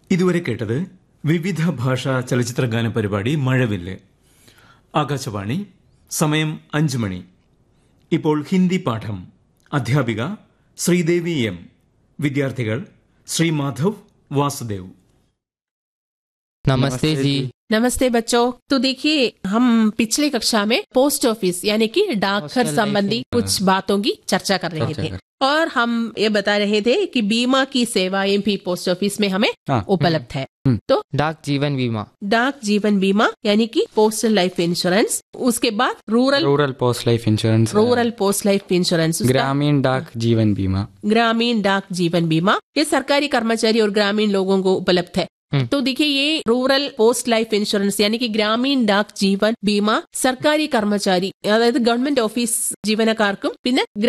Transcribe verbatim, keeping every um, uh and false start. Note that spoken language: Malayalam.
ഇതുവരെ കേട്ടത് വിവിധ ഭാഷാ ചലച്ചിത്രഗാന പരിപാടി മഴവില്ല്. ആകാശവാണി, സമയം അഞ്ചു മണി. ഇപ്പോൾ ഹിന്ദി പാഠം. അധ്യാപിക ശ്രീദേവി എം. വിദ്യാർത്ഥികൾ ശ്രീ മാധവ്, വാസുദേവ്. नमस्ते जी। नमस्ते बच्चों। तो देखिए, हम पिछली कक्षा में पोस्ट ऑफिस यानी कि डाकघर संबंधी कुछ बातों की चर्चा कर रहे थे और हम ये बता रहे थे कि बीमा की सेवाएं भी पोस्ट ऑफिस में हमें उपलब्ध है। तो डाक जीवन बीमा, डाक जीवन बीमा यानी कि पोस्टल लाइफ इंश्योरेंस, उसके बाद rural rural post life insurance, rural post life insurance, ग्रामीण डाक जीवन बीमा, ग्रामीण डाक जीवन बीमा, ये सरकारी कर्मचारी और ग्रामीण लोगों को उपलब्ध है। तो देखिए, ये रूरल पोस्ट लाइफ इंश्योरेंस यानी कि ഗ്രാമീൺ ഡാക് ജീവൻ ബീമ സർക്കാരി കർമ്മചാരി, അതായത് ഗവൺമെന്റ് ഓഫീസ് ജീവനക്കാർക്കും പിന്നെ